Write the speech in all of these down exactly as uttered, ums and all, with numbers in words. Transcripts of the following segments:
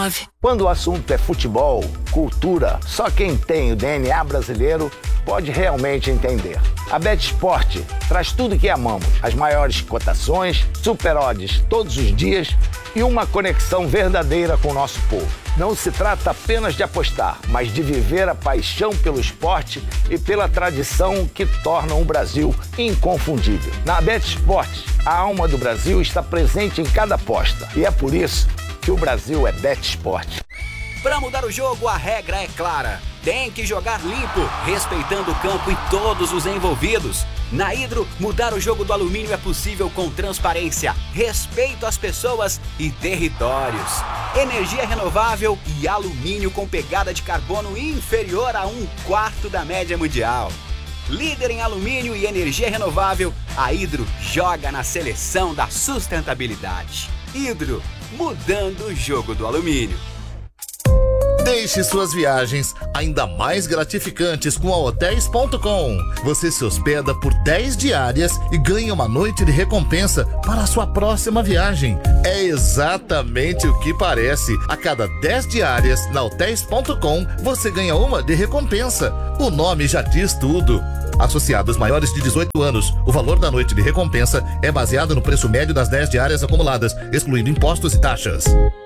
Quando o assunto é futebol, cultura, só quem tem o D N A brasileiro pode realmente entender. A BetSport traz tudo que amamos, as maiores cotações, super odds todos os dias e uma conexão verdadeira com o nosso povo. Não se trata apenas de apostar, mas de viver a paixão pelo esporte e pela tradição que tornam o Brasil inconfundível. Na BetSport, a alma do Brasil está presente em cada aposta e é por isso que o Brasil é BetSport. Para mudar o jogo, a regra é clara. Tem que jogar limpo, respeitando o campo e todos os envolvidos. Na Hidro, mudar o jogo do alumínio é possível com transparência, respeito às pessoas e territórios. Energia renovável e alumínio com pegada de carbono inferior a um quarto da média mundial. Líder em alumínio e energia renovável, a Hidro joga na seleção da sustentabilidade. Hidro, mudando o jogo do alumínio. Deixe suas viagens ainda mais gratificantes com a Hotéis ponto com. Você se hospeda por dez diárias e ganha uma noite de recompensa para a sua próxima viagem. É exatamente o que parece. A cada dez diárias na Hotéis ponto com, você ganha uma de recompensa. O nome já diz tudo. Associados maiores de dezoito anos, o valor da noite de recompensa é baseado no preço médio das dez diárias acumuladas, excluindo impostos e taxas.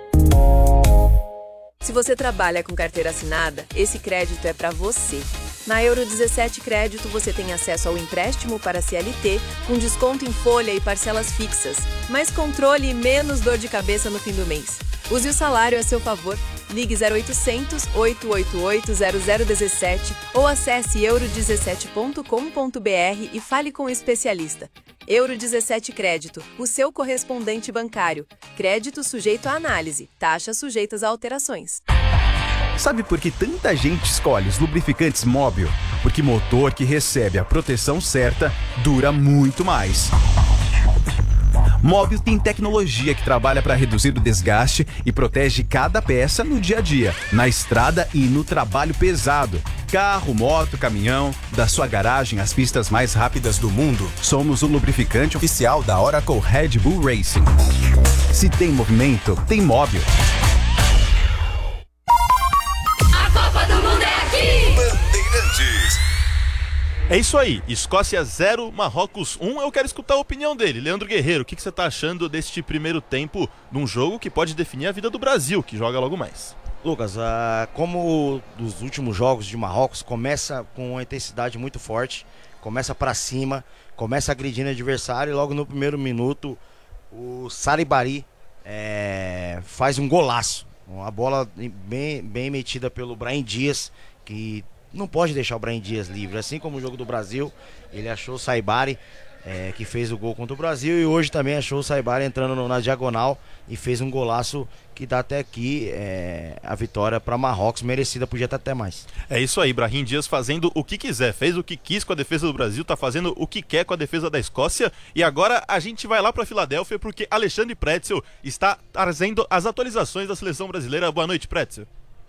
Se você trabalha com carteira assinada, esse crédito é para você. Na Euro dezessete Crédito, você tem acesso ao empréstimo para C L T, com desconto em folha e parcelas fixas, mais controle e menos dor de cabeça no fim do mês. Use o salário a seu favor. Ligue zero oitocentos, oito oito oito, zero zero um sete ou acesse euro dezessete ponto com ponto br e fale com o especialista. Euro dezessete Crédito, o seu correspondente bancário. Crédito sujeito à análise, taxas sujeitas a alterações. Sabe por que tanta gente escolhe os lubrificantes Móbil? Porque motor que recebe a proteção certa dura muito mais. Móbil tem tecnologia que trabalha para reduzir o desgaste e protege cada peça no dia a dia, na estrada e no trabalho pesado. Carro, moto, caminhão, da sua garagem às pistas mais rápidas do mundo. Somos o lubrificante oficial da Oracle Red Bull Racing. Se tem movimento, tem Móbil. A Copa do Mundo é aqui! Bandeirantes. É isso aí, Escócia zero, Marrocos um. Eu quero escutar a opinião dele. Leandro Guerreiro, o que, que você está achando deste primeiro tempo num jogo que pode definir a vida do Brasil, que joga logo mais? Lucas, uh, como dos últimos jogos de Marrocos, começa com uma intensidade muito forte, começa para cima, começa agredindo o adversário e logo no primeiro minuto o Saribari é, faz um golaço. Uma bola bem, bem metida pelo Brahim Dias, que não pode deixar o Brahim Dias livre. Assim como o jogo do Brasil, ele achou o Saibari, é, que fez o gol contra o Brasil, e hoje também achou o Saibari entrando no, na diagonal e fez um golaço que dá até aqui é, a vitória para Marrocos, merecida, podia estar até mais. É isso aí, Brahim Dias fazendo o que quiser, fez o que quis com a defesa do Brasil, tá fazendo o que quer com a defesa da Escócia, e agora a gente vai lá para Filadélfia porque Alexandre Pretzel está trazendo as atualizações da seleção brasileira. Boa noite, Pretzel.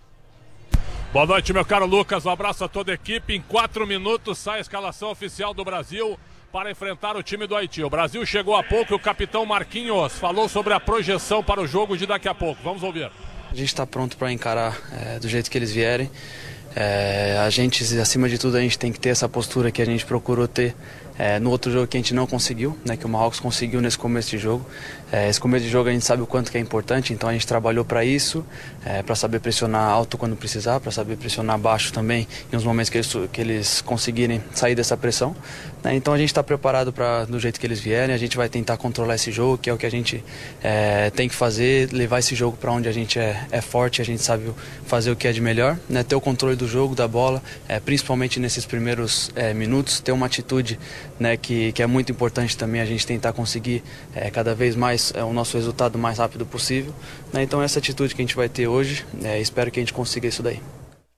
Boa noite, meu caro Lucas, um abraço a toda a equipe. Em quatro minutos sai a escalação oficial do Brasil para enfrentar o time do Haiti. O Brasil chegou há pouco e o capitão Marquinhos falou sobre a projeção para o jogo de daqui a pouco. Vamos ouvir. A gente está pronto para encarar é, do jeito que eles vierem. É, a gente, acima de tudo, a gente tem que ter essa postura que a gente procurou ter é, no outro jogo que a gente não conseguiu, né, que o Marrocos conseguiu nesse começo de jogo. É, esse começo de jogo a gente sabe o quanto que é importante, então a gente trabalhou para isso, é, para saber pressionar alto quando precisar, para saber pressionar baixo também em uns momentos que eles, que eles conseguirem sair dessa pressão. Né, então a gente está preparado para do jeito que eles vierem, a gente vai tentar controlar esse jogo, que é o que a gente é, tem que fazer, levar esse jogo para onde a gente é, é forte, a gente sabe fazer o que é de melhor, né, ter o controle do jogo, da bola, é, principalmente nesses primeiros é, minutos, ter uma atitude, né, que, que é muito importante também, a gente tentar conseguir é, cada vez mais é, o nosso resultado o mais rápido possível. Né, então essa atitude que a gente vai ter hoje, é, espero que a gente consiga isso daí.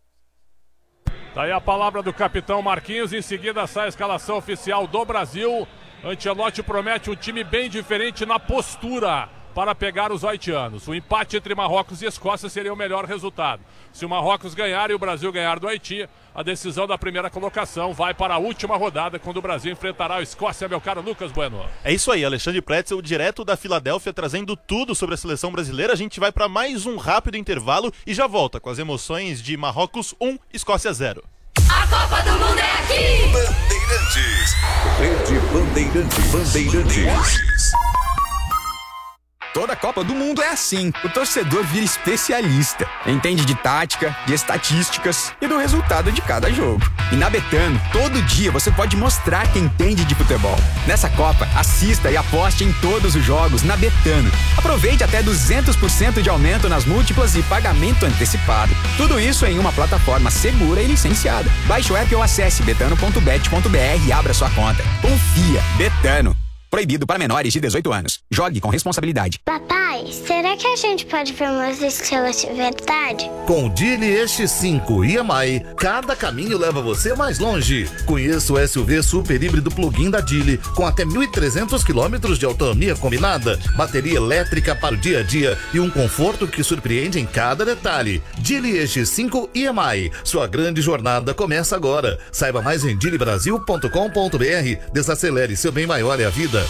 Daí a palavra do capitão Marquinhos, em seguida sai a escalação oficial do Brasil. Ancelotti promete um time bem diferente na postura para pegar os haitianos. O empate entre Marrocos e Escócia seria o melhor resultado. Se o Marrocos ganhar e o Brasil ganhar do Haiti, a decisão da primeira colocação vai para a última rodada, quando o Brasil enfrentará a Escócia, meu caro Lucas Bueno. É isso aí, Alexandre Pretzel, direto da Filadélfia, trazendo tudo sobre a seleção brasileira. A gente vai para mais um rápido intervalo e já volta com as emoções de Marrocos um, Escócia zero. A Copa do Mundo é aqui! Bandeirantes. Rede Bandeirantes. Bandeirantes. Toda Copa do Mundo é assim. O torcedor vira especialista. Entende de tática, de estatísticas e do resultado de cada jogo. E na Betano, todo dia você pode mostrar quem entende de futebol. Nessa Copa, assista e aposte em todos os jogos na Betano. Aproveite até duzentos por cento de aumento nas múltiplas e pagamento antecipado. Tudo isso em uma plataforma segura e licenciada. Baixe o app ou acesse betano ponto bet ponto b r e abra sua conta. Confia. Betano. Proibido para menores de dezoito anos. Jogue com responsabilidade. Papai, será que a gente pode ver umas estrelas de verdade? Com o Geely E X cinco e M I, cada caminho leva você mais longe. Conheça o S U V super híbrido plug-in da Geely, com até mil e trezentos quilômetros de autonomia combinada, bateria elétrica para o dia a dia e um conforto que surpreende em cada detalhe. Geely E X cinco e M I. Sua grande jornada começa agora. Saiba mais em geely brasil ponto com ponto b r. Desacelere, seu bem maior é a vida.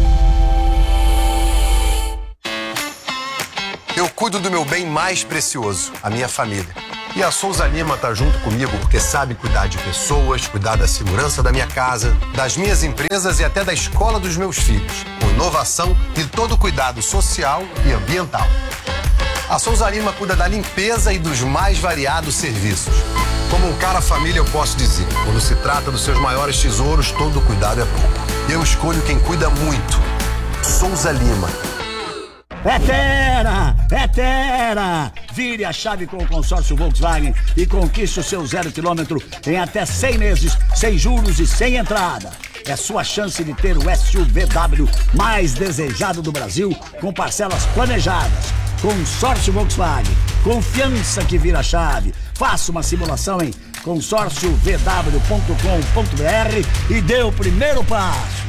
Eu cuido do meu bem mais precioso, a minha família. E a Souza Lima tá junto comigo porque sabe cuidar de pessoas, cuidar da segurança da minha casa, das minhas empresas e até da escola dos meus filhos, com inovação e todo o cuidado social e ambiental. A Souza Lima cuida da limpeza e dos mais variados serviços. Como um cara família, eu posso dizer, quando se trata dos seus maiores tesouros, todo cuidado é pouco. Eu escolho quem cuida muito. Souza Lima. É Terra! É Terra! Vire a chave com o consórcio Volkswagen e conquiste o seu zero quilômetro em até cem meses, sem juros e sem entrada. É sua chance de ter o S U V W mais desejado do Brasil, com parcelas planejadas. Consórcio Volkswagen. Confiança que vira chave. Faça uma simulação em consórcio v w ponto com ponto b r e dê o primeiro passo.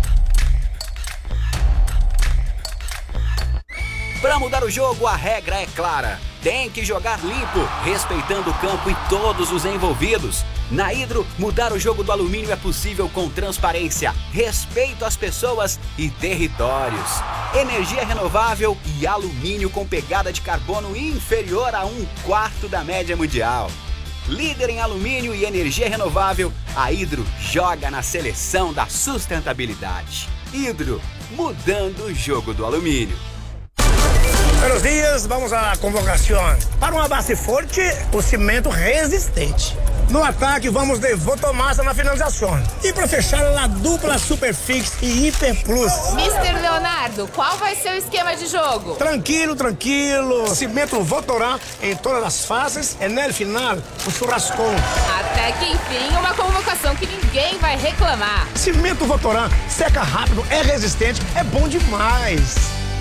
Para mudar o jogo, a regra é clara. Tem que jogar limpo, respeitando o campo e todos os envolvidos. Na Hidro, mudar o jogo do alumínio é possível com transparência, respeito às pessoas e territórios. Energia renovável e alumínio com pegada de carbono inferior a um quarto da média mundial. Líder em alumínio e energia renovável, a Hidro joga na seleção da sustentabilidade. Hidro, mudando o jogo do alumínio. Buenos dias, vamos à convocação. Para uma base forte, o cimento resistente. No ataque, vamos de Votomassa na finalização. E para fechar, a dupla Superfix e Hiper Plus. mister Leonardo, qual vai ser o esquema de jogo? Tranquilo, tranquilo. Cimento Votorá em todas as fases e no final, o churrascão. Até que enfim, uma convocação que ninguém vai reclamar. Cimento Votorá seca rápido, é resistente, é bom demais.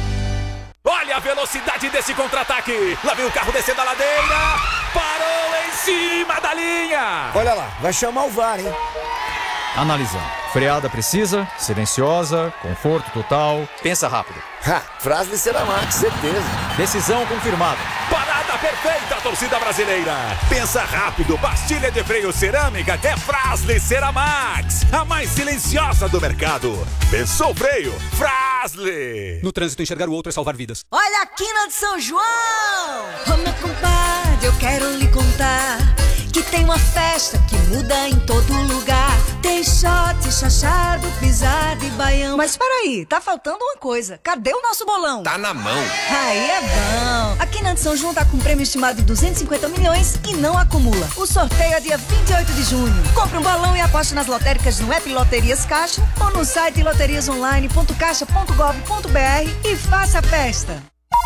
Olha a velocidade desse contra-ataque. Lá vem o carro descendo a ladeira. Parou em cima da linha. Olha lá, vai chamar o V A R, hein? Analisando. Freada precisa, silenciosa, conforto total. Pensa rápido. Ha, frase de Ceramax, certeza. Decisão confirmada. Parada perfeita, torcida brasileira. Pensa rápido, pastilha de freio cerâmica é Fras-le Ceramax, a mais silenciosa do mercado. Pensou freio? Fras-le. No trânsito, enxergar o outro é salvar vidas. Olha a quina de São João! Ô meu compadre, eu quero lhe contar que tem uma festa que muda em todo lugar. Tem shot, chachado, pisado e baião. Mas peraí, tá faltando uma coisa. Cadê o nosso bolão? Tá na mão. Aí é bom. A Quina de São João tá com um prêmio estimado de duzentos e cinquenta milhões e não acumula. O sorteio é dia vinte e oito de junho. Compre um bolão e aposte nas lotéricas no app Loterias Caixa ou no site loterias online ponto caixa ponto gov ponto b r e faça a festa.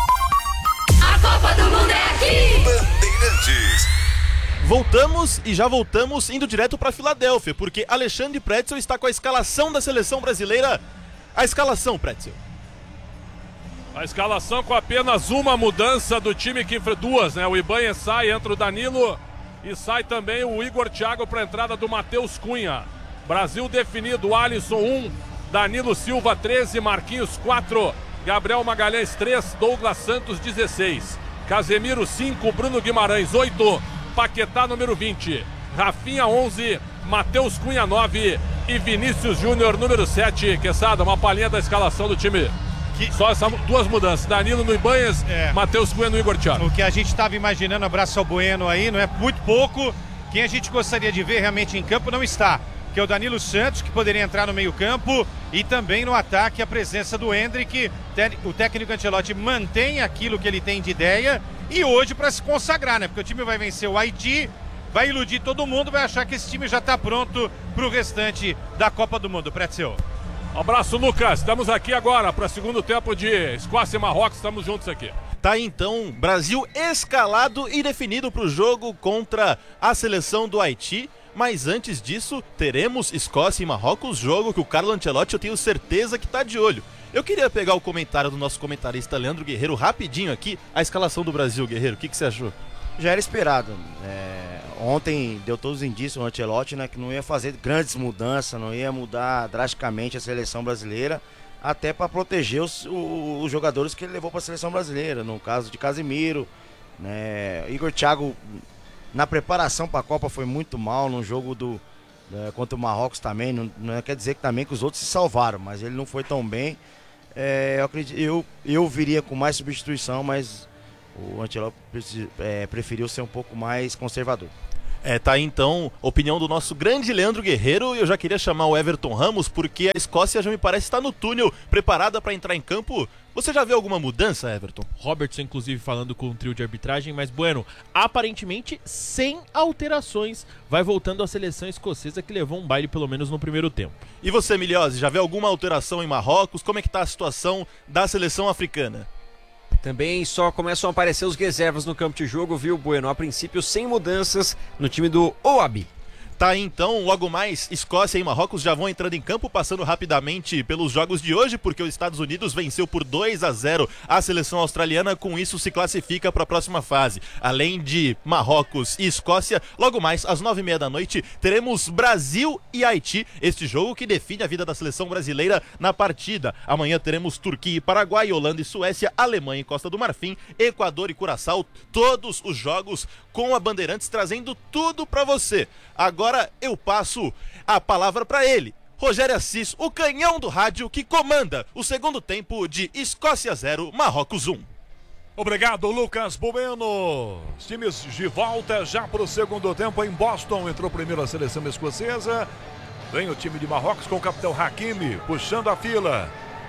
A Copa do Mundo é aqui! Bandeirantes. Voltamos e já voltamos indo direto para Filadélfia, porque Alexandre Pretzel está com a escalação da seleção brasileira. A escalação, Pretzel. A escalação com apenas uma mudança do time que enfrenta duas, né? O Ibanez sai, entra o Danilo e sai também o Igor Thiago para a entrada do Matheus Cunha. Brasil definido, Alisson um, Danilo Silva treze, Marquinhos quatro, Gabriel Magalhães três, Douglas Santos dezesseis. Casemiro cinco, Bruno Guimarães oito, Paquetá número vinte, Rafinha onze, Matheus Cunha nove e Vinícius Júnior número sete. Quesada, uma palhinha da escalação do time. Que... Só essas duas mudanças, Danilo no Ibanhas, é. Matheus Cunha no Igor Thiago. O que a gente estava imaginando, abraço ao Bueno aí, não é muito pouco. Quem a gente gostaria de ver realmente em campo não está, que é o Danilo Santos, que poderia entrar no meio campo, e também no ataque a presença do Endrick. O técnico Ancelotti mantém aquilo que ele tem de ideia, e hoje para se consagrar, né? Porque o time vai vencer o Haiti, vai iludir todo mundo, vai achar que esse time já está pronto para o restante da Copa do Mundo. Pretzel. Um abraço, Lucas. Estamos aqui agora para o segundo tempo de Escócia e Marrocos. Estamos juntos aqui. Tá então, Brasil escalado e definido para o jogo contra a seleção do Haiti. Mas antes disso, teremos Escócia e Marrocos, jogo que o Carlo Ancelotti eu tenho certeza que tá de olho. Eu queria pegar o comentário do nosso comentarista Leandro Guerreiro rapidinho aqui, a escalação do Brasil, Guerreiro. O que, que você achou? Já era esperado. É, ontem deu todos os indícios o Ancelotti, né, que não ia fazer grandes mudanças, não ia mudar drasticamente a seleção brasileira, até para proteger os, os, os jogadores que ele levou para a seleção brasileira. No caso de Casemiro, né, Igor Thiago, na preparação para a Copa foi muito mal, no jogo do, é, contra o Marrocos também, não, não quer dizer que também que os outros se salvaram, mas ele não foi tão bem. É, eu, acredito, eu, eu viria com mais substituição, mas o Ancelotti é, preferiu ser um pouco mais conservador. É, tá aí então a opinião do nosso grande Leandro Guerreiro. E eu já queria chamar o Everton Ramos, porque a Escócia já me parece estar no túnel, preparada para entrar em campo. Você já viu alguma mudança, Everton? Robertson, inclusive, falando com o trio de arbitragem, mas, Bueno, aparentemente sem alterações, vai voltando a seleção escocesa que levou um baile pelo menos no primeiro tempo. E você, Miliose, já viu alguma alteração em Marrocos? Como é que tá a situação da seleção africana? Também só começam a aparecer os reservas no campo de jogo, viu, Bueno? A princípio, sem mudanças no time do Oabi. Tá aí então, logo mais, Escócia e Marrocos já vão entrando em campo, passando rapidamente pelos jogos de hoje, porque os Estados Unidos venceu por dois a zero a seleção australiana, com isso se classifica para a próxima fase. Além de Marrocos e Escócia, logo mais, às nove e meia da noite, teremos Brasil e Haiti, este jogo que define a vida da seleção brasileira na partida. Amanhã teremos Turquia e Paraguai, Holanda e Suécia, Alemanha e Costa do Marfim, Equador e Curaçao, todos os jogos com a Bandeirantes trazendo tudo para você. Agora eu passo a palavra para ele, Rogério Assis, o canhão do rádio que comanda o segundo tempo de Escócia zero, Marrocos um. Obrigado, Lucas Bueno. Os times de volta já para o segundo tempo em Boston. Entrou primeiro a seleção escocesa. Vem o time de Marrocos com o capitão Hakimi puxando a fila.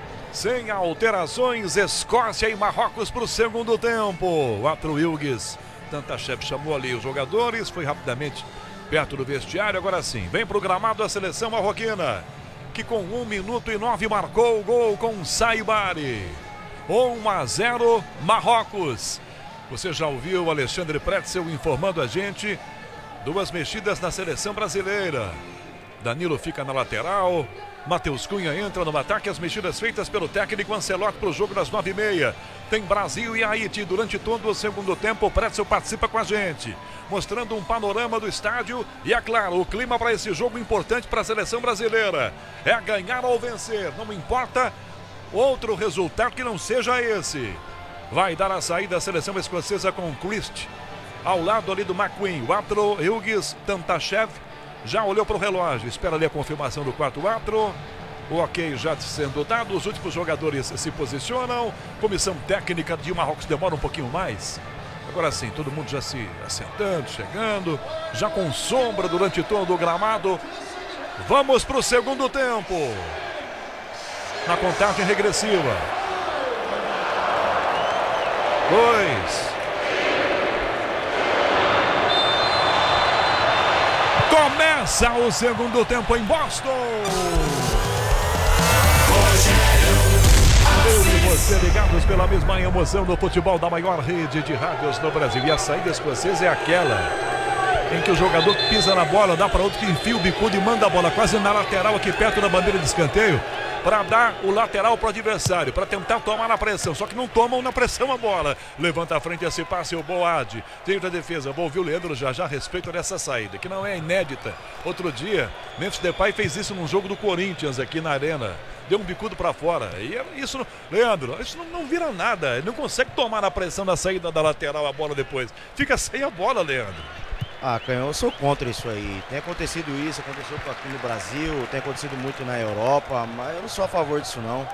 Sem alterações, Escócia e Marrocos para o segundo tempo. O Atro Wilgues, Tantachev chamou ali os jogadores, foi rapidamente perto do vestiário. Agora sim, vem pro gramado a seleção marroquina, que com um minuto e nove marcou o gol com Saibari. um a zero Marrocos. Você já ouviu o Alexandre Pretzel informando a gente. Duas mexidas na seleção brasileira. Danilo fica na lateral, Matheus Cunha entra no ataque. As mexidas feitas pelo técnico Ancelotti para o jogo das nove e meia. Tem Brasil e Haiti durante todo o segundo tempo. O Pretzel participa com a gente, mostrando um panorama do estádio. E é claro, o clima para esse jogo importante para a seleção brasileira é ganhar ou vencer, não importa outro resultado que não seja esse. Vai dar a saída a seleção escocesa com Christ ao lado ali do McQueen. O Atro Hilgis Tantachev já olhou para o relógio, espera ali a confirmação do quarto Atro. O ok já sendo dado, os últimos jogadores se posicionam. Comissão técnica de Marrocos demora um pouquinho mais. Agora sim, todo mundo já se assentando, chegando, já com sombra durante todo o gramado. Vamos para o segundo tempo, na contagem regressiva. Dois. Começa o segundo tempo em Boston. Eu e você ligados pela mesma emoção no futebol da maior rede de rádios no Brasil. E a saída escocesa é aquela em que o jogador pisa na bola, dá para outro que enfia o bicudo e manda a bola quase na lateral aqui perto da bandeira de escanteio. para dar o lateral para o adversário, para tentar tomar na pressão, só que não tomam na pressão a bola. Levanta a frente esse passe o Boad, tenta a defesa, bom, viu o Leandro já já a respeito dessa saída, que não é inédita. Outro dia, Memphis Depay fez isso num jogo do Corinthians aqui na arena. Deu um bicudo para fora. E isso, não, Leandro, isso não, não vira nada. Ele não consegue tomar na pressão da saída da lateral a bola depois. Fica sem a bola, Leandro. Ah, Canhão, eu sou contra isso aí. Tem acontecido isso, aconteceu aqui no Brasil, tem acontecido muito na Europa, mas eu não sou a favor disso não.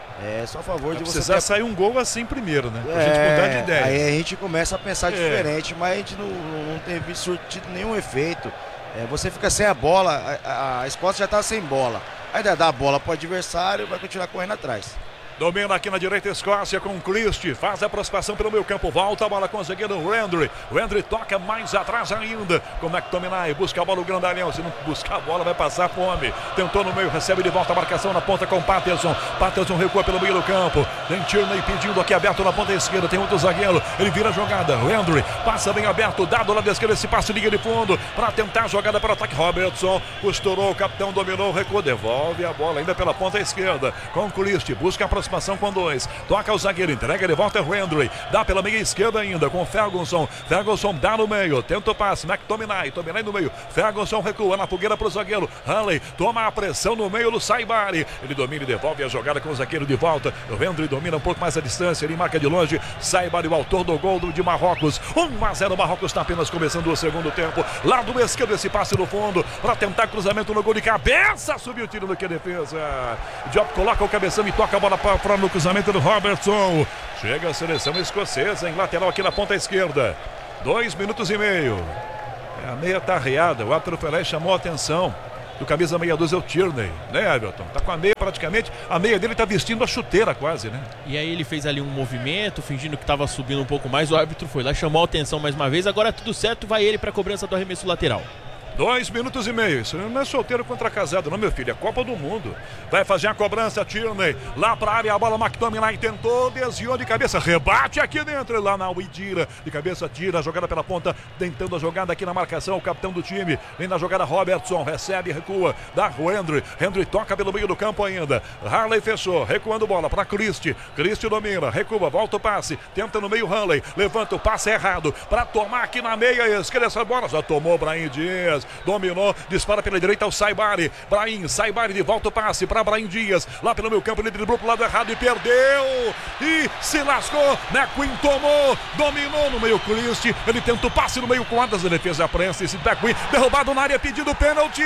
É só a favor de você precisar ter... sair um gol assim primeiro, né? Pra é, gente mudar de ideia. Aí a gente começa a pensar é. diferente, mas a gente não, não teve surtido nenhum efeito. É, você fica sem a bola, a, a, a Escócia já tá sem bola. Aí dá a bola pro adversário e vai continuar correndo atrás. Domina aqui na direita Escócia com o Christie, faz a aproximação pelo meio campo, volta a bola conseguindo o Rendry. O Rendry toca mais atrás ainda com o McTominay, busca a bola o grandalhão, se não buscar a bola vai passar fome. Tentou no meio, recebe de volta a marcação na ponta com o Patterson. Patterson recua pelo meio do campo, tem Tierney pedindo aqui aberto na ponta esquerda, tem outro zagueiro, ele vira a jogada. O Rendry passa bem aberto, dado lá da esquerda, esse passe liga de fundo para tentar a jogada para o ataque. Robertson costurou, o capitão dominou, recuou, devolve a bola ainda pela ponta esquerda com o Christie, busca a aproximação com dois, toca o zagueiro, entrega de volta o Rendry, dá pela meia esquerda ainda com o Ferguson, Ferguson dá no meio, tenta o passe, McTominay, Tominay no meio, Ferguson recua na fogueira para o zagueiro, Hanley toma a pressão no meio do Saibari, ele domina e devolve a jogada com o zagueiro de volta, o Rendry domina um pouco mais a distância, ele marca de longe, Saibari, o autor do gol de Marrocos, um a zero, Marrocos está apenas começando o segundo tempo, lado esquerdo esse passe no fundo, para tentar cruzamento no gol de cabeça, subiu o tiro do que defesa, Diop coloca o cabeção e toca a bola para Para no cruzamento do Robertson. Chega a seleção escocesa em lateral aqui na ponta esquerda. Dois minutos e meio. É, a meia tá arreada. O árbitro Ferrez chamou a atenção. O camisa meia dúzia é o Tierney, né, Everton? Tá com a meia praticamente. A meia dele tá vestindo a chuteira quase, né? E aí ele fez ali um movimento, fingindo que tava subindo um pouco mais. O árbitro foi lá, chamou a atenção mais uma vez. Agora tudo certo, vai ele pra cobrança do arremesso lateral. Dois minutos e meio. Isso não é solteiro contra casado, não, meu filho. É Copa do Mundo. Vai fazer a cobrança, Tierney. Lá pra área, a bola, McTominay tentou, desviou de cabeça. Rebate aqui dentro, lá na Uidira. De cabeça, tira a jogada pela ponta. Tentando a jogada aqui na marcação. O capitão do time. Vem na jogada, Robertson. Recebe, recua. Dá o Rendry. Rendry toca pelo meio do campo ainda. Harley fechou. Recuando bola pra Christie. Christie domina. Recua, volta o passe. Tenta no meio, Harley. Levanta o passe errado. Pra tomar aqui na meia esquerda essa bola. Já tomou Brahim Dias. Dominou, dispara pela direita o Saibari. Brahim, Saibari de volta o passe para Brahim Dias. Lá pelo meio campo, ele driblou pro lado errado e perdeu. E se lascou. McQueen tomou, dominou no meio Christie. Ele tenta o passe no meio quadras. A defesa prensa esse McQueen. Derrubado na área, pedido pênalti.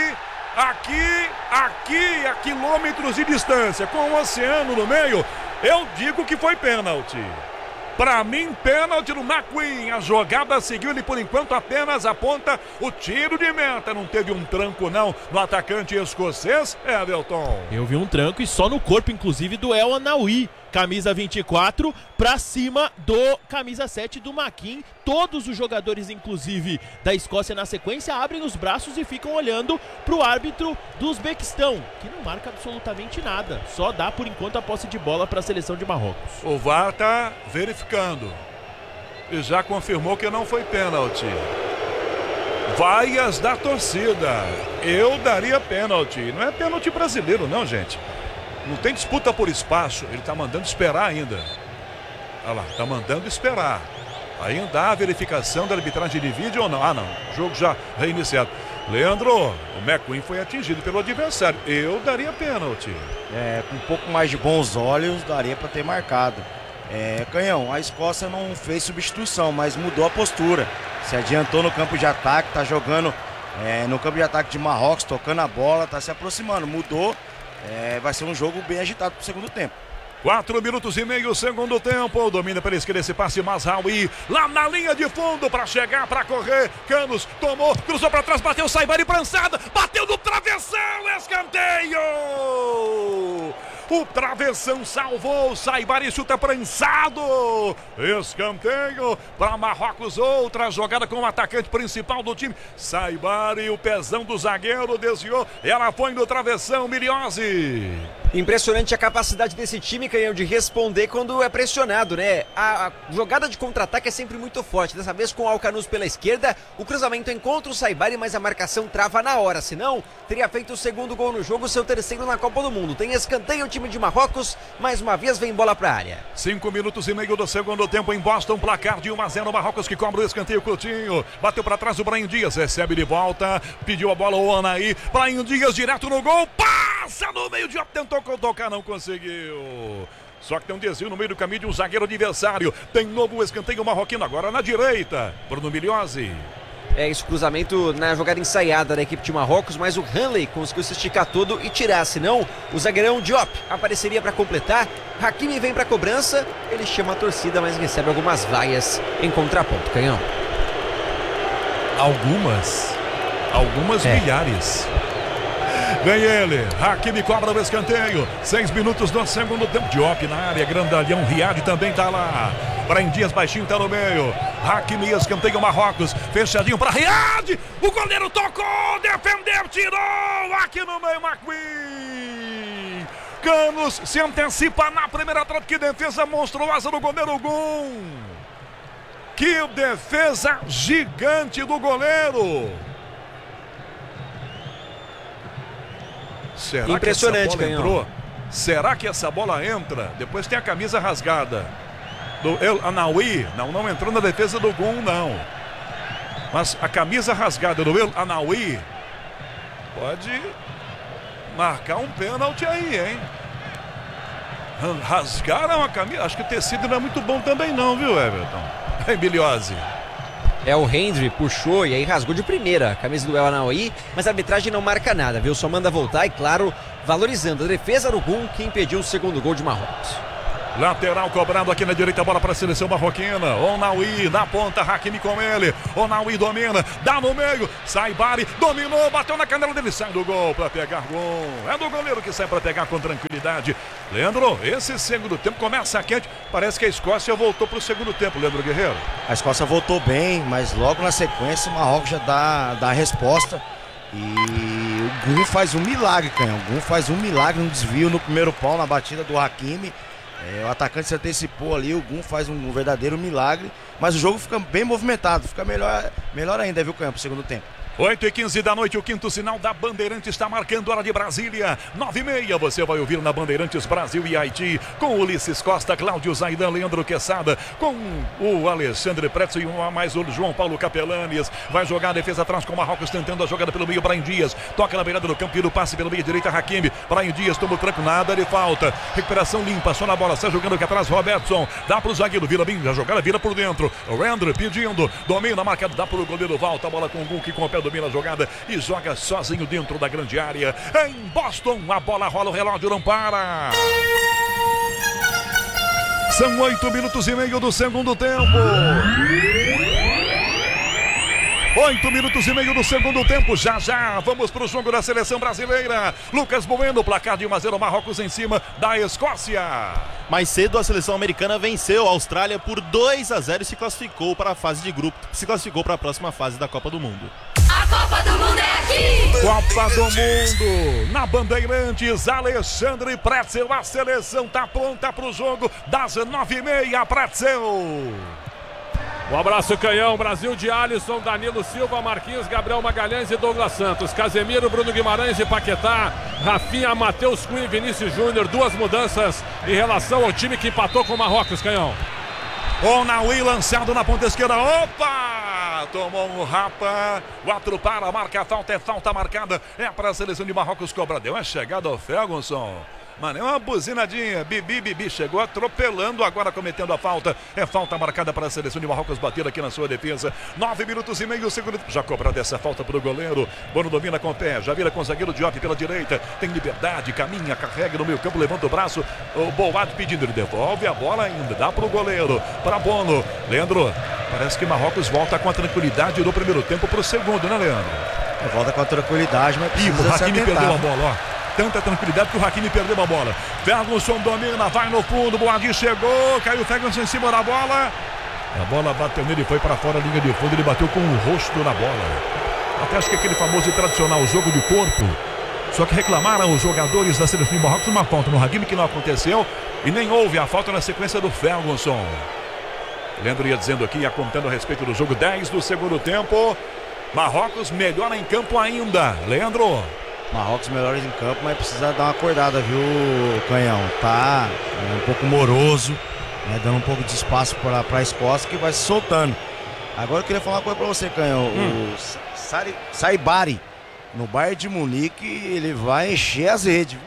Aqui, aqui, a quilômetros de distância, com o oceano no meio, eu digo que foi pênalti. Para mim, pênalti no McQueen. A jogada seguiu, ele por enquanto apenas aponta o tiro de meta. Não teve um tranco não no atacante escocês, Everton. Eu vi um tranco e só no corpo, inclusive, do El Anaoui. Camisa vinte e quatro para cima do camisa sete do Maquin. Todos os jogadores, inclusive da Escócia, na sequência, abrem os braços e ficam olhando para o árbitro do Uzbequistão, que não marca absolutamente nada. Só dá, por enquanto, a posse de bola para a seleção de Marrocos. O V A R está verificando e já confirmou que não foi pênalti. Vaias da torcida. Eu daria pênalti. Não é pênalti brasileiro, não, gente. Não tem disputa por espaço, ele está mandando esperar ainda. Olha lá, está mandando esperar. Ainda há verificação da arbitragem de vídeo ou não? Ah, não, o jogo já reiniciado. Leandro, o McQueen foi atingido pelo adversário. Eu daria pênalti. É, com um pouco mais de bons olhos, daria para ter marcado. É, Canhão, a Escócia não fez substituição, mas mudou a postura. Se adiantou no campo de ataque, está jogando é, no campo de ataque de Marrocos, tocando a bola, está se aproximando, mudou. É, vai ser um jogo bem agitado pro segundo tempo. Quatro minutos e meio, segundo tempo. Domina pela esquerda esse passe, Mazraoui. Lá na linha de fundo para chegar, para correr. Canos tomou, cruzou para trás, bateu, Saibari prançada. Bateu no travessão, escanteio. O travessão salvou, Saibari chuta prensado. Escanteio para Marrocos, outra jogada com o atacante principal do time. Saibari, o pezão do zagueiro, desviou. Ela foi no travessão, Miliose. Impressionante a capacidade desse time, Canhão, de responder quando é pressionado, né? A, a jogada de contra-ataque é sempre muito forte. Dessa vez com o Alcanuz pela esquerda, o cruzamento encontra o Saibari, mas a marcação trava na hora. Senão, teria feito o segundo gol no jogo, seu terceiro na Copa do Mundo. Tem escanteio o time de Marrocos, mais uma vez vem bola pra área. Cinco minutos e meio do segundo tempo em Boston, placar de um a zero. Marrocos que cobra o escanteio, Coutinho. Bateu pra trás o Brahim Dias, recebe de volta, pediu a bola o Anaí. Brahim Dias direto no gol, passa no meio de... tentou tocar, não conseguiu. Só que tem um desvio no meio do caminho de um zagueiro adversário. Tem novo escanteio marroquino agora na direita. Bruno Miliozzi. É esse cruzamento na jogada ensaiada da equipe de Marrocos, mas o Hanley conseguiu se esticar todo e tirar, senão o zagueirão Diop apareceria para completar. Hakimi vem para cobrança, ele chama a torcida, mas recebe algumas vaias em contraponto. Canhão. Algumas? Algumas é. milhares. Vem ele, Hakimi cobra o escanteio. Seis minutos do segundo tempo. Diop na área, grandalhão, Riad também tá lá. Brahim Dias baixinho tá no meio. Hakimi escanteio Marrocos, fechadinho para Riad. O goleiro tocou, defendeu, tirou. Aqui no meio, McQueen. Canos se antecipa na primeira trave. Que defesa monstruosa do goleiro Gum. Que defesa gigante do goleiro. Será Impressionante, que essa bola entrou? Será que essa bola entra? Depois tem a camisa rasgada do El Anaoui. Não, não entrou na defesa do Gum, não. Mas a camisa rasgada do El Anaoui pode marcar um pênalti aí, hein? Rasgaram a camisa. Acho que o tecido não é muito bom também não, viu, Everton? É Biliose. É, o Hendry puxou e aí rasgou de primeira a camisa do El Anaoui, mas a arbitragem não marca nada, viu? Só manda voltar e, claro, valorizando a defesa do Gum, que impediu o segundo gol de Marrocos. Lateral cobrado aqui na direita, bola para a seleção marroquina. Onaui na ponta, Hakimi com ele. Onaui domina, dá no meio. Saibari dominou, bateu na canela dele, sai do gol para pegar gol. É do goleiro que sai para pegar com tranquilidade. Leandro, esse segundo tempo começa quente. Parece que a Escócia voltou para o segundo tempo, Leandro Guerreiro. A Escócia voltou bem, mas logo na sequência o Marrocos já dá, dá a resposta. E o Gum faz um milagre, Canhão. O Gum faz um milagre no desvio no primeiro pau, na batida do Hakimi. É, o atacante se antecipou ali, o Gum faz um verdadeiro milagre, mas o jogo fica bem movimentado, fica melhor, melhor ainda, viu, Canhão, pro segundo tempo. oito e quinze da noite, o quinto sinal da Bandeirantes está marcando hora de Brasília. nove e meia, você vai ouvir na Bandeirantes Brasil e Haiti, com Ulisses Costa, Cláudio Zaidan, Leandro Quesada, com o Alexandre Pretzel e um, mais o João Paulo Capelanes. Vai jogar a defesa atrás com o Marrocos, tentando a jogada pelo meio, Brahim Dias. Toca na beirada do campo, vira o passe pelo meio direita, Hakimi. Brahim Dias toma o tranco, nada de falta. Recuperação limpa, só na bola, sai jogando aqui atrás, Robertson. Dá pro zagueiro, vira bem, a jogada vira por dentro. O Randre pedindo, domina a marca, dá pro goleiro, volta a bola com o Gum, que com o pé domina a jogada e joga sozinho dentro da grande área. Em Boston, a bola rola, o relógio não para. São oito minutos e meio do segundo tempo. Oito minutos e meio do segundo tempo. Já já vamos para o jogo da seleção brasileira. Lucas Bueno, placar de um a zero, Marrocos em cima da Escócia. Mais cedo a seleção americana venceu a Austrália por dois a zero e se classificou para a fase de grupo, se classificou para a próxima fase da Copa do Mundo. A Copa do Mundo é aqui! Copa do Mundo na Bandeirantes, Alexandre Pretzel. A seleção tá pronta para o jogo das nove e meia, Pretzel. Um abraço, Canhão. Brasil de Alisson, Danilo Silva, Marquinhos, Gabriel Magalhães e Douglas Santos. Casemiro, Bruno Guimarães e Paquetá. Rafinha, Matheus Cunha e Vinícius Júnior. Duas mudanças em relação ao time que empatou com o Marrocos, Canhão. Onaui lançado na ponta esquerda. Opa! Tomou um rapa. Quatro para, marca a falta. É falta marcada. É para a seleção de Marrocos. Cobra. Deu uma chegada ao Ferguson. Mano, é uma buzinadinha, Bibi, Bibi chegou atropelando, agora cometendo a falta. É falta marcada para a seleção de Marrocos, bater aqui na sua defesa. Nove minutos e meio, segundo. Já cobrada essa falta para o goleiro. Bono domina com o pé, já vira com o zagueiro Diop pela direita. Tem liberdade, caminha, carrega no meio campo, levanta o braço. O Boad pedindo, ele devolve a bola ainda, dá para o goleiro, para Bono. Leandro, parece que Marrocos volta com a tranquilidade do primeiro tempo para o segundo, né, Leandro? É, volta com a tranquilidade, mas precisa se atentar. Hakimi perdeu a bola, ó. Tanta tranquilidade que o Hakimi perdeu a bola. Ferguson domina, vai no fundo, Boadi chegou, caiu o Ferguson em cima da bola. A bola bateu nele e foi para fora, linha de fundo, ele bateu com o rosto na bola. Até acho que aquele famoso e tradicional jogo de corpo. Só que reclamaram os jogadores da seleção de Marrocos uma falta no Hakimi que não aconteceu e nem houve a falta na sequência do Ferguson. Leandro ia dizendo aqui, ia contando a respeito do jogo, dez do segundo tempo. Marrocos melhora em campo ainda. Leandro. Marrocos melhores em campo, mas precisa dar uma acordada, viu, Canhão? Tá é, um pouco moroso, né, dando um pouco de espaço para a Escócia, que vai se soltando. Agora eu queria falar uma coisa para você, Canhão. Hum. O Sari, Saibari, no Bayern de Munique, ele vai encher as redes.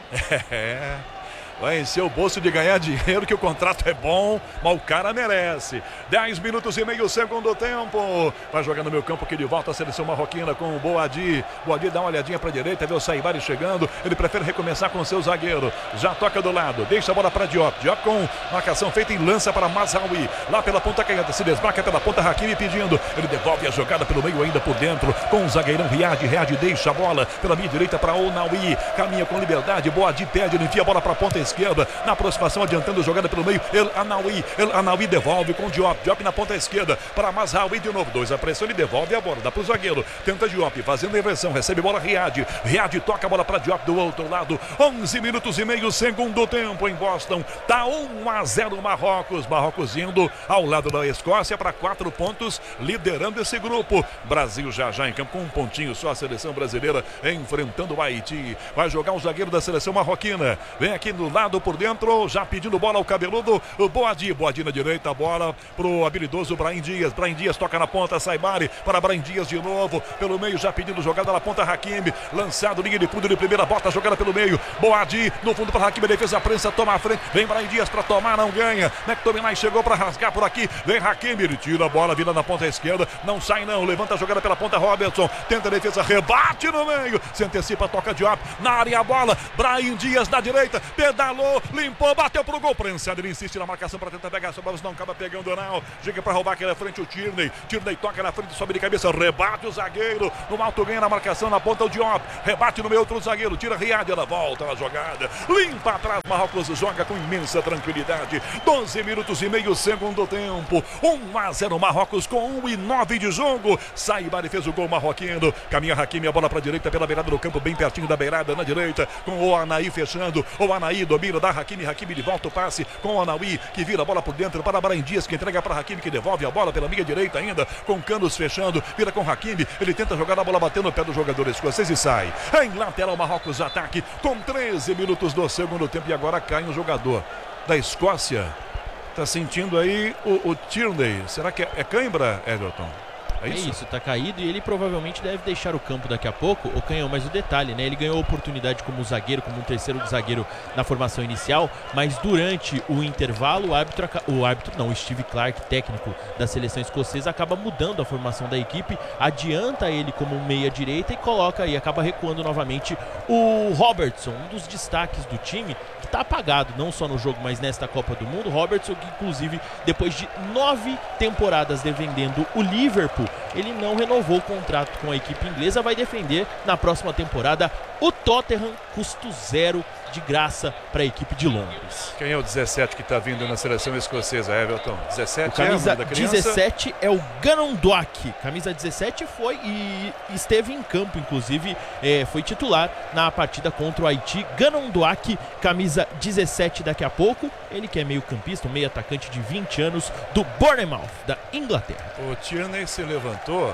É, vai encher o bolso de ganhar dinheiro, que o contrato é bom, mas o cara merece. dez minutos e meio, segundo tempo. Vai jogar no meu campo aqui de volta a seleção marroquina com o Boadi. Boadi dá uma olhadinha para a direita, vê o Saibari chegando. Ele prefere recomeçar com o seu zagueiro. Já toca do lado, deixa a bola para Diop. Diop com marcação feita em lança para Mazraoui. Lá pela ponta canhota, se desmarca pela ponta Hakimi pedindo. Ele devolve a jogada pelo meio ainda por dentro. Com o zagueirão Riad. Riad deixa a bola pela minha direita para Ounaoui. Caminha com liberdade. Boadi pede, ele enfia a bola para a ponta esquerda, na aproximação, adiantando jogada pelo meio, El Anaoui, El Anaoui devolve com Diop, Diop na ponta esquerda, para Mazraoui de novo, dois a pressão, ele devolve a bola, dá para o zagueiro, tenta Diop, fazendo a inversão, recebe bola Riad, Riad toca a bola para Diop do outro lado, onze minutos e meio, segundo tempo em Boston, tá um a zero Marrocos, Marrocos indo ao lado da Escócia para quatro pontos, liderando esse grupo, Brasil já já em campo com um pontinho só, a seleção brasileira enfrentando o Haiti, vai jogar o zagueiro da seleção marroquina, vem aqui do lado por dentro, já pedindo bola ao cabeludo, o Boadi, Boadi na direita, bola pro habilidoso Brahim Dias, Brahim Dias toca na ponta, Saibari para Brahim Dias de novo, pelo meio já pedindo jogada na ponta Hakimi, lançado, linha de fundo de primeira, bota a jogada pelo meio, Boadi no fundo para Hakimi, defesa prensa, toma a frente, vem Brahim Dias para tomar, não ganha, McTominay chegou para rasgar por aqui, vem Hakimi, ele tira a bola, vira na ponta esquerda, não sai não, levanta a jogada pela ponta Robertson, tenta a defesa, rebate no meio, se antecipa, toca Diop, na área a bola, Brahim Dias na direita, pedalou, limpou, bateu pro gol, prensado, ele insiste na marcação para tentar pegar, só não acaba pegando não, chega para roubar aqui na frente o Tierney, Tierney toca na frente, sobe de cabeça, rebate o zagueiro, no alto ganha na marcação, na ponta o Diop, rebate no meio outro zagueiro, tira Riad, ela volta na jogada, limpa atrás, Marrocos joga com imensa tranquilidade, doze minutos e meio, segundo tempo, um a zero Marrocos com um e nove de jogo, Saibari fez o gol marroquino, caminha Hakimi, a bola para a direita, pela beirada do campo, bem pertinho da beirada, na direita, com o Anaí fechando, o Anaí domina, dá Hakimi, Hakimi de volta o passe com o Anaui, que vira a bola por dentro para Brahim Dias, que entrega para Hakimi, que devolve a bola pela minha direita ainda, com Canos fechando, vira com Hakimi, ele tenta jogar a bola batendo no pé do jogador escocês e sai. Em lateral, Marrocos ataque com treze minutos do segundo tempo e agora cai um jogador da Escócia. Tá sentindo aí o, o Tierney. Será que é, é cãibra, Everton? É isso? é isso, tá caído e ele provavelmente deve deixar o campo daqui a pouco, o Canhão, mas o detalhe, né, ele ganhou oportunidade como zagueiro, como um terceiro zagueiro na formação inicial, mas durante o intervalo, o árbitro, o árbitro não, o Steve Clarke, técnico da seleção escocesa, acaba mudando a formação da equipe, adianta ele como meia direita e coloca e acaba recuando novamente o Robertson, um dos destaques do time, que tá apagado, não só no jogo, mas nesta Copa do Mundo, Robertson que inclusive depois de nove temporadas defendendo o Liverpool, ele não renovou o contrato com a equipe inglesa, vai defender na próxima temporada o Tottenham, custo zero de graça para a equipe de Londres. Quem é o dezessete que está vindo na seleção escocesa, Everton? dezessete o camisa é da criança? dezessete é o Ganondwak. Camisa dezessete foi e esteve em campo, inclusive é, foi titular na partida contra o Haiti. Ganondwak, camisa dezessete daqui a pouco. Ele que é meio campista, um meio atacante de vinte anos do Bournemouth, da Inglaterra. O Tierney se levantou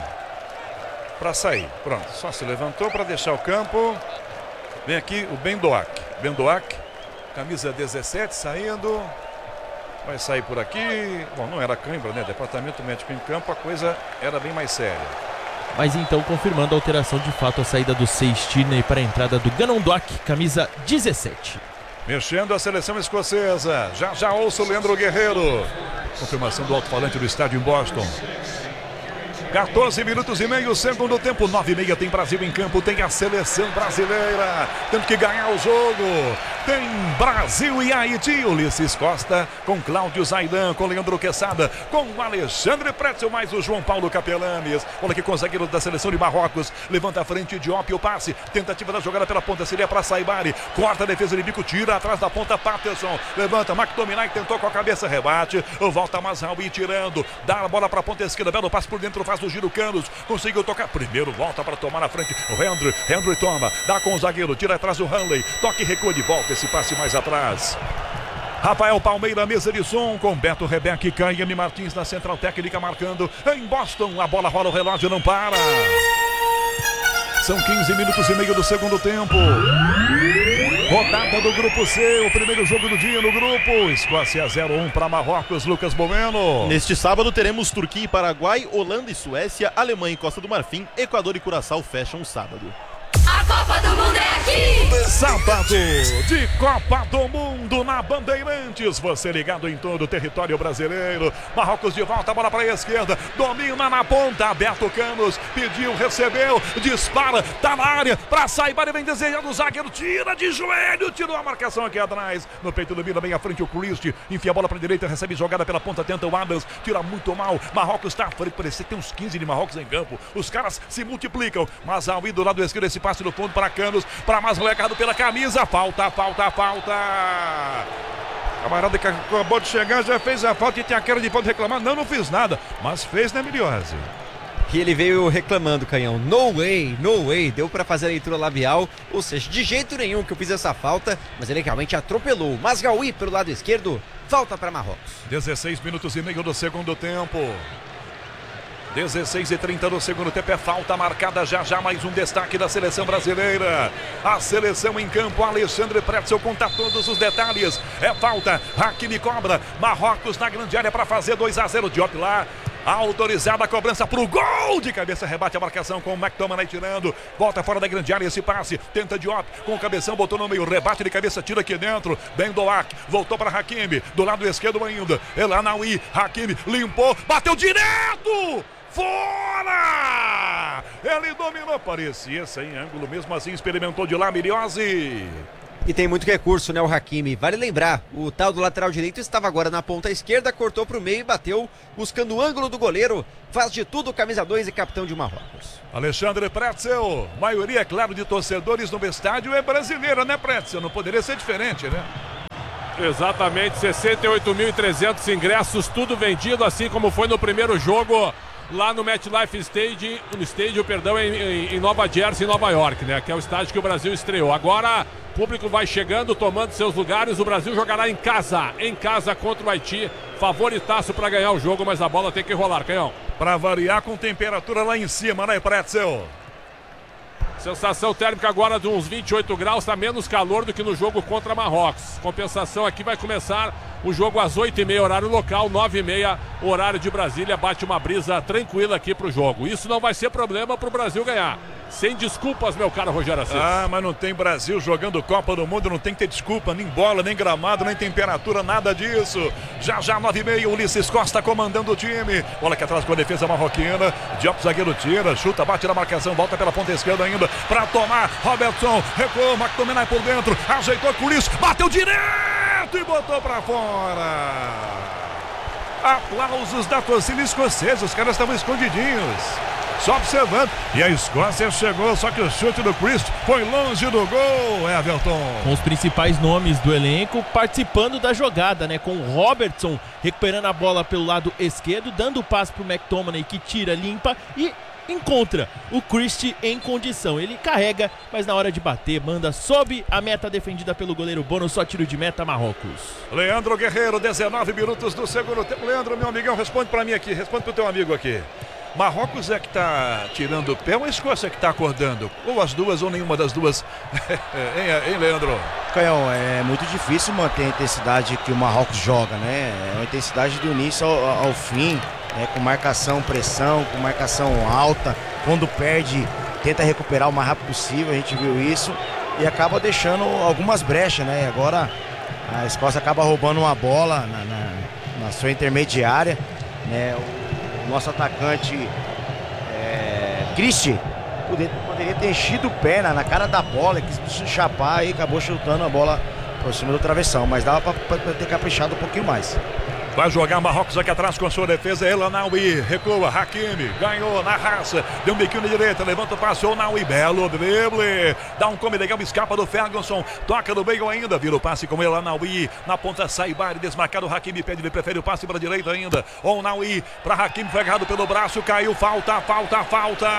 para sair. Pronto, só se levantou para deixar o campo. Vem aqui o Bendoak. Bendoak, camisa dezessete, saindo. Vai sair por aqui. Bom, não era cãibra, né? Departamento médico em campo, a coisa era bem mais séria. Mas então, confirmando a alteração de fato, a saída do Seis Tierney para a entrada do Ganondwak, camisa dezessete. Mexendo a seleção escocesa. Já já ouço o Leandro Guerreiro. Confirmação do alto-falante do estádio em Boston. quatorze minutos e meio, segundo tempo, nove e meia, tem Brasil em campo, tem a seleção brasileira, tendo que ganhar o jogo, tem Brasil e Haiti, Ulisses Costa, com Cláudio Zaidan, com Leandro Quesada, com Alexandre Pretzel, mais o João Paulo Capelanes, olha aqui com o zagueiro da seleção de Marrocos, levanta a frente, Diop, o passe, tentativa da jogada pela ponta, seria para Saibari, corta a defesa de bico, tira atrás da ponta, Patterson, levanta, McTominay tentou com a cabeça, rebate, volta Mazraoui tirando, dá a bola para a ponta esquerda, belo passe por dentro, faz faz o giro Canos, conseguiu tocar primeiro, volta para tomar na frente o Hendry, Hendry toma, dá com o zagueiro, tira atrás o Hanley, toque e recua de volta, esse passe mais atrás. Rafael Palmeira, mesa de som, com Beto Rebeca e Caiane Martins na central técnica marcando. Em Boston, a bola rola, o relógio não para. São quinze minutos e meio do segundo tempo. Rodada do Grupo C, o primeiro jogo do dia no grupo. Escócia zero a um para Marrocos, Lucas Bueno. Neste sábado teremos Turquia e Paraguai, Holanda e Suécia, Alemanha e Costa do Marfim, Equador e Curaçao fecham o sábado. A Copa do Mundo é aqui! Sábado de Copa do Mundo na Bandeirantes. Você ligado em todo o território brasileiro. Marrocos de volta, bola para a esquerda. Domina na ponta. Beto Canos pediu, recebeu, dispara, tá na área. Para Saibari, vem desejando o zagueiro. Tira de joelho, tirou a marcação aqui atrás. No peito do Mina, bem à frente o Christ. Enfia a bola para a direita, recebe jogada pela ponta. Tenta o Adams, tira muito mal. Marrocos está à frente. Parece que tem uns quinze de Marrocos em campo. Os caras se multiplicam. Mas ao ir do lado esquerdo, esse passe no fundo para Canos, para mais molecado pela camisa, falta, falta, falta. Camarada que acabou de chegar já fez a falta e tem a cara de pode reclamar. Não, não fiz nada, mas fez, né, Miliose? Que ele veio reclamando, Canhão. No way, no way. Deu pra fazer a leitura labial, ou seja, de jeito nenhum que eu fiz essa falta, mas ele realmente atropelou. Masgaui pelo lado esquerdo, falta para Marrocos. dezesseis minutos e meio do segundo tempo. dezesseis e trinta do segundo tempo, é falta marcada já já, mais um destaque da seleção brasileira. A seleção em campo, Alexandre Pretzel conta todos os detalhes. É falta, Hakimi cobra, Marrocos na grande área para fazer dois a zero, Diop lá. Autorizada a cobrança para o gol de cabeça, rebate a marcação com o McTominay tirando, volta fora da grande área esse passe, tenta Diop com o cabeção, botou no meio, rebate de cabeça, tira aqui dentro, Ben Doak, voltou para Hakimi, do lado esquerdo ainda, Elanaui, Hakimi limpou, bateu direto! Fora! Ele dominou, parecia sem ângulo, mesmo assim experimentou de lá, Miriose. E tem muito recurso, né, o Hakimi. Vale lembrar, o tal do lateral direito estava agora na ponta esquerda, cortou para o meio e bateu, buscando o ângulo do goleiro. Faz de tudo, camisa dois e capitão de Marrocos. Alexandre Pretzel, maioria, claro, de torcedores no estádio é brasileira, né, Pretzel? Não poderia ser diferente, né? Exatamente, sessenta e oito mil e trezentos ingressos, tudo vendido, assim como foi no primeiro jogo lá no MetLife Stadium, no estádio, perdão, em, em Nova Jersey, Nova York, né? Que é o estádio que o Brasil estreou. Agora, o público vai chegando, tomando seus lugares. O Brasil jogará em casa, em casa contra o Haiti. Favoritaço para ganhar o jogo, mas a bola tem que rolar, Canhão. Para variar com temperatura lá em cima, né, Pretzel? Sensação térmica agora de uns vinte e oito graus, está menos calor do que no jogo contra Marrocos. Compensação aqui, vai começar o jogo às oito e meia, horário local, nove e meia, horário de Brasília. Bate uma brisa tranquila aqui pro jogo. Isso não vai ser problema pro Brasil ganhar. Sem desculpas, meu caro Rogério Assis. Ah, mas não tem Brasil jogando Copa do Mundo, não tem que ter desculpa, nem bola, nem gramado, nem temperatura, nada disso. Já já, nove e meia, Ulisses Costa comandando o time. Bola aqui atrás com a defesa marroquina. Diop, zagueiro, tira, chuta, bate na marcação, volta pela ponta esquerda ainda para tomar. Robertson, recuou, McTominay por dentro, ajeitou com isso, bateu direto e botou para fora. Aplausos da torcida escocesa, os caras estavam escondidinhos, só observando. E a Escócia chegou, só que o chute do Christ foi longe do gol, Everton. Com os principais nomes do elenco participando da jogada, né? Com o Robertson recuperando a bola pelo lado esquerdo, dando o passe pro McTominay, que tira, limpa e encontra o Christ em condição. Ele carrega, mas na hora de bater, manda sob a meta defendida pelo goleiro Bono, só tiro de meta, Marrocos. Leandro Guerreiro, dezenove minutos do segundo tempo. Leandro, meu amigão, responde pra mim aqui, responde pro teu amigo aqui. Marrocos é que tá tirando o pé ou a Escócia é que tá acordando? Ou as duas ou nenhuma das duas? hein, hein, Leandro? Canhão, é muito difícil manter a intensidade que o Marrocos joga, né? É uma intensidade do início ao, ao fim, né? Com marcação, pressão, com marcação alta. Quando perde, tenta recuperar o mais rápido possível, a gente viu isso. E acaba deixando algumas brechas, né? Agora a Escócia acaba roubando uma bola na, na, na sua intermediária, né? O, nosso atacante é, Christ poderia, poderia ter enchido o pé na, na cara da bola, quis chapar e acabou chutando a bola por cima do travessão, mas dava para ter caprichado um pouquinho mais. Vai jogar Marrocos aqui atrás com sua defesa. El Anaoui recua. Hakimi ganhou na raça. Deu um biquinho na direita. Levanta o passe. O Anaoui. Belo drible. Dá um come legal. Escapa do Ferguson. Toca no meio ainda. Vira o passe com El Anaoui. Na ponta Saibari. Desmarcado. Hakimi pede. Ele prefere o passe para a direita ainda. O Anaoui para Hakimi. Foi agarrado pelo braço. Caiu. Falta, falta, falta.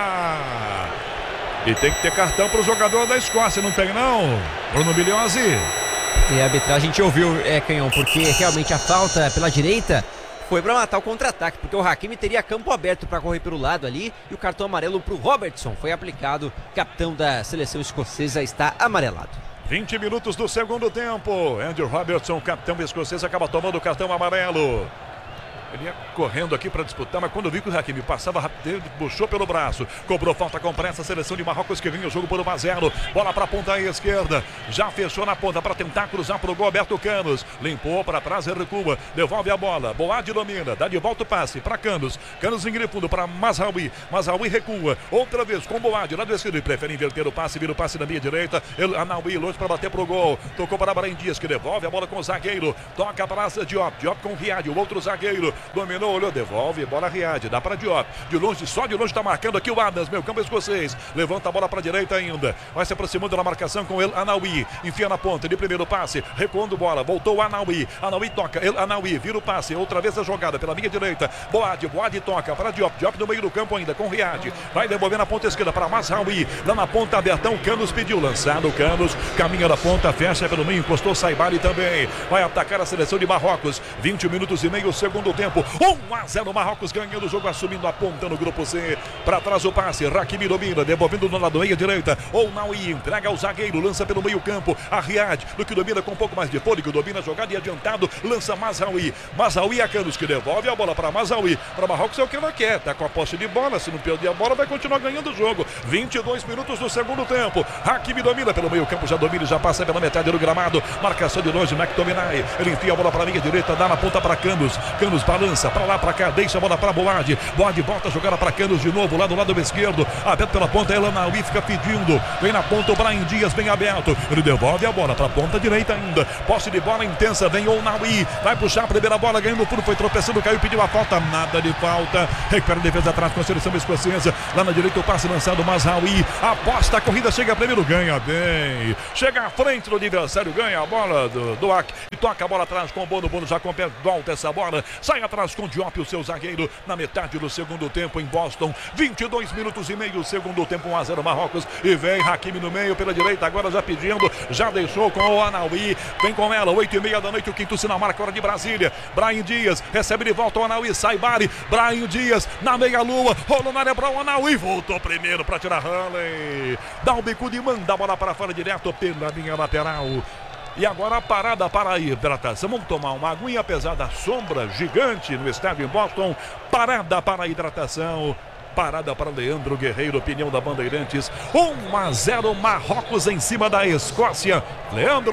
E tem que ter cartão para o jogador da Escócia. Não tem não? Bruno Bilhose. E a arbitragem te ouviu, é, Canhão, porque realmente a falta pela direita foi para matar o contra-ataque, porque o Hakimi teria campo aberto para correr pelo lado ali e o cartão amarelo para o Robertson foi aplicado. Capitão da seleção escocesa está amarelado. vinte minutos do segundo tempo. Andy Robertson, capitão escocês, acaba tomando o cartão amarelo. Ele ia correndo aqui para disputar, mas quando viu que o Hakimi passava rápido, puxou pelo braço, cobrou falta com pressa a seleção de Marrocos que vinha o jogo por um a zero. Bola para a ponta esquerda, já fechou na ponta para tentar cruzar para o gol. Alberto Canos limpou para trás e recua, devolve a bola. Boade domina, dá de volta o passe para Canos. Canos em fundo para Mazraoui. Mazraoui recua, outra vez com Boade, lado esquerdo, e prefere inverter o passe, vira o passe na minha direita. Anaoui longe para bater para o gol, tocou para Brahim Dias que devolve a bola com o zagueiro, toca para Diop, Diop com o Riad, o outro zagueiro. Dominou, olhou, devolve, bola Riad, dá para Diop. De longe, só de longe está marcando aqui o Adams, meu campo escocês. Levanta a bola para a direita ainda. Vai se aproximando da marcação com El Anaoui. Enfia na ponta, de primeiro passe, recuando bola. Voltou o Anaoui. Anaoui toca, El Anaoui vira o passe. Outra vez a jogada pela linha direita. Boade, Boade toca para Diop. Diop no meio do campo ainda com Riad. Vai devolver na ponta esquerda para Mazraoui. Lá na ponta, Abertão, Canos pediu. Lançado, Canos, caminha da ponta, fecha pelo meio, encostou Saibari também. Vai atacar a seleção de Marrocos. vinte minutos e meio, segundo tempo. um a zero Marrocos ganhando o jogo, assumindo a ponta no grupo C. Para trás o passe, Hakimi domina, devolvendo no lado meia direita. Ou Naui entrega ao zagueiro, lança pelo meio campo. A Riad, do que domina com um pouco mais de fôlego, domina a jogada e adiantado, lança Mazraoui. Mazraoui a Canos que devolve a bola para Mazraoui. Para Marrocos é o que ela quer, tá com a posse de bola, se não perder a bola vai continuar ganhando o jogo. vinte e dois minutos do segundo tempo. Hakimi domina pelo meio campo, já domina e já passa pela metade do gramado. Marcação de longe, McTominay. Ele enfia a bola para a linha direita, dá na ponta para Canos. Canos balança para lá, para cá, deixa a bola para Boade. Boade volta a jogar para Canos de novo, lá do lado esquerdo, aberto pela ponta, El Anaoui fica pedindo, vem na ponta o Brahim Dias, bem aberto, ele devolve a bola para a ponta direita ainda, posse de bola intensa, vem o Anaoui, vai puxar a primeira bola, ganhando tudo, foi tropeçando, caiu, pediu a falta, nada de falta, recupera a defesa atrás com a seleção escocesa, lá na direita o passe lançado, Mazraoui, aposta, a corrida chega primeiro, ganha bem, chega à frente do adversário, ganha a bola do Doak, e toca a bola atrás com o Bono, Bono já volta essa bola, sai atrás com o Diop, o seu zagueiro, na metade do segundo tempo em Boston, vinte e dois minutos e meio, segundo tempo, um a zero Marrocos, e vem Hakimi no meio, pela direita, agora já pedindo, já deixou com o Anaoui, vem com ela, oito e meia da noite, o quinto sinal marca, hora de Brasília, Brahim Dias, recebe de volta o Anaoui, Saibari, Brahim Dias, na meia-lua, rolou na área para o Anaoui, voltou primeiro para tirar Hanley, dá um bico de manda, a bola para fora direto pela linha lateral. E agora a parada para a hidratação. Vamos tomar uma aguinha, apesar da sombra gigante no estádio em Boston. Parada para a hidratação. Parada para Leandro Guerreiro, opinião da Bandeirantes. um a zero Marrocos em cima da Escócia. Leandro.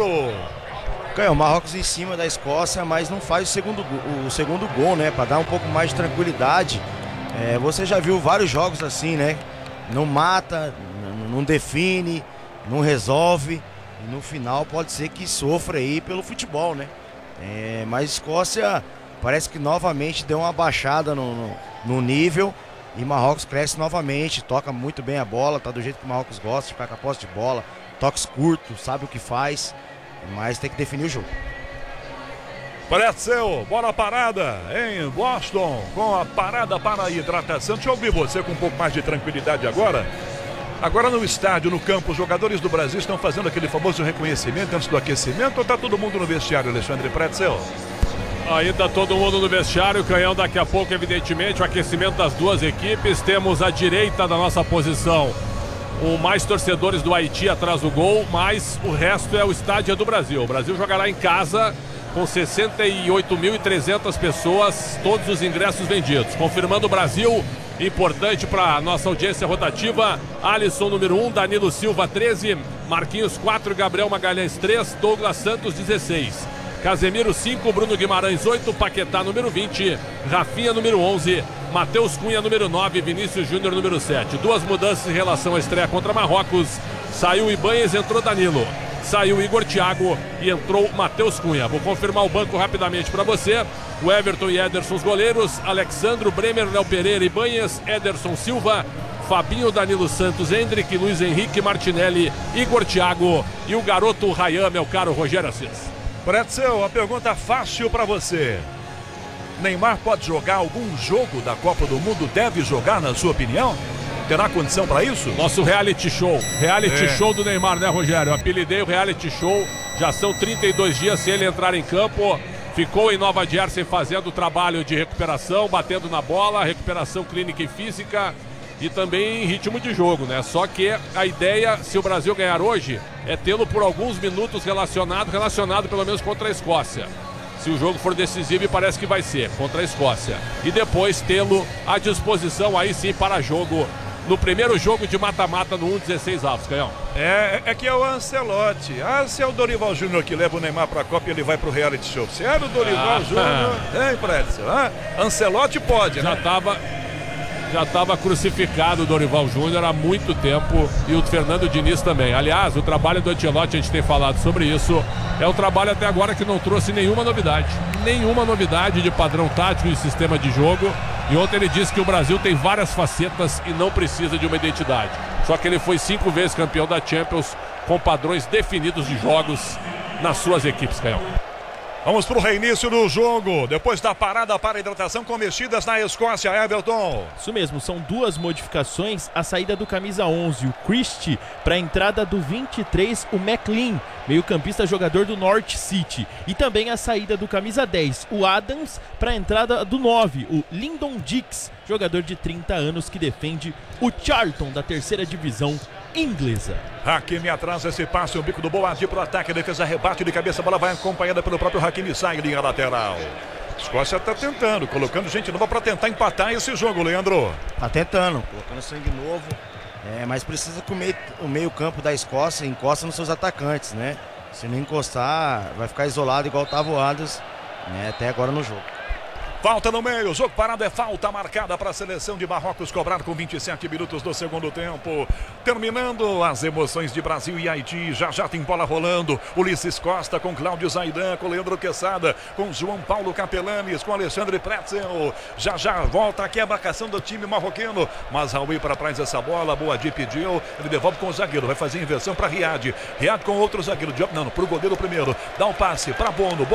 Ganhou o Marrocos em cima da Escócia, mas não faz o segundo, o segundo gol, né? Para dar um pouco mais de tranquilidade. É, você já viu vários jogos assim, né? Não mata, não define, não resolve. E no final pode ser que sofra aí pelo futebol, né? É, mas a Escócia parece que novamente deu uma baixada no, no, no nível. E Marrocos cresce novamente, toca muito bem a bola, tá do jeito que o Marrocos gosta, de pegar a posse de bola, toques curtos, sabe o que faz, mas tem que definir o jogo. Pretzel, bola parada em Boston, com a parada para a hidratação. Deixa eu ouvir você com um pouco mais de tranquilidade agora. Agora no estádio, no campo, os jogadores do Brasil estão fazendo aquele famoso reconhecimento antes do aquecimento, ou está todo mundo no vestiário, Alexandre Pretzel? Ainda todo mundo no vestiário, Canhão, daqui a pouco, evidentemente, o aquecimento das duas equipes. Temos à direita da nossa posição o mais torcedores do Haiti atrás do gol, mas o resto é o estádio do Brasil. O Brasil jogará em casa com sessenta e oito mil e trezentas pessoas, todos os ingressos vendidos. Confirmando o Brasil, importante para nossa audiência rotativa: Alisson número um, Danilo Silva treze, Marquinhos quatro, Gabriel Magalhães três, Douglas Santos dezesseis, Casemiro cinco, Bruno Guimarães oito, Paquetá número vinte, Rafinha número onze, Matheus Cunha número nove, Vinícius Júnior número sete. Duas mudanças em relação à estreia contra Marrocos: saiu Ibanez, entrou Danilo. saiu Igor Thiago e entrou Matheus Cunha. Vou confirmar o banco rapidamente para você. O Everton e Ederson os goleiros, Alexandro, Bremer, Léo Pereira e Banhas, Ederson Silva, Fabinho, Danilo Santos, Hendrick, Luiz Henrique, Martinelli, Igor Thiago e o garoto Rayan, meu caro Rogério Assis. Pretzel, uma pergunta fácil para você. Neymar pode jogar algum jogo da Copa do Mundo? Deve jogar, na sua opinião? Terá condição para isso? Nosso reality show. Reality É. show do Neymar, né, Rogério? Eu apelidei o reality show. Já são trinta e dois dias sem ele entrar em campo. Ficou em Nova Jersey fazendo o trabalho de recuperação, batendo na bola, recuperação clínica e física e também em ritmo de jogo, né? Só que a ideia, se o Brasil ganhar hoje, é tê-lo por alguns minutos relacionado, relacionado pelo menos contra a Escócia. Se o jogo for decisivo, e parece que vai ser, contra a Escócia. E depois tê-lo à disposição aí sim para jogo, no primeiro jogo de mata-mata no um dezesseis avos, Canhão. É, é que é o Ancelotti. Ah, se é o Dorival Júnior que leva o Neymar pra Copa e ele vai pro reality show. Se era o Dorival Ah. Júnior, hein, Pretzel? Ah, Ancelotti pode, Já né? tava, já estava crucificado o Dorival Júnior há muito tempo e o Fernando Diniz também. Aliás, o trabalho do Ancelotti, a gente tem falado sobre isso, é um trabalho até agora que não trouxe nenhuma novidade. Nenhuma novidade de padrão tático e sistema de jogo. E ontem ele disse que o Brasil tem várias facetas e não precisa de uma identidade. Só que ele foi cinco vezes campeão da Champions com padrões definidos de jogos nas suas equipes, Canhão. Vamos pro reinício do jogo. Depois da parada para hidratação com mexidas na Escócia, Everton. Isso mesmo, são duas modificações. A saída do camisa onze, o Christie, para a entrada do vinte e três, o McLean, meio-campista jogador do North City. E também a saída do camisa dez, o Adams, para a entrada do nove, o Lyndon Dix, jogador de trinta anos que defende o Charlton da terceira divisão inglesa. Hakimi atrasa esse passe, o bico do Boadi pro ataque, a defesa rebate de cabeça, a bola vai acompanhada pelo próprio Hakimi, sai linha lateral. Escócia tá tentando, colocando gente nova para tentar empatar esse jogo, Leandro. Tá tentando, colocando sangue novo, é, mas precisa que o meio, o meio campo da Escócia encosta nos seus atacantes, né? Se não encostar, vai ficar isolado igual tava o Adams, né, até agora no jogo. Falta no meio, jogo parado é falta marcada para a seleção de Marrocos, cobrado com vinte e sete minutos do segundo tempo. Terminando as emoções de Brasil e Haiti, já já tem bola rolando. Ulisses Costa com Cláudio Zaidan, com Leandro Quesada, com João Paulo Capelanes, com Alexandre Pretzel. Já já volta aqui a marcação do time marroquino. Mas Raul para trás essa bola, Boadi pediu, ele devolve com o zagueiro, vai fazer inversão para Riad. Riad com outro zagueiro, Diop, não, para o goleiro primeiro. Dá um passe para Bono.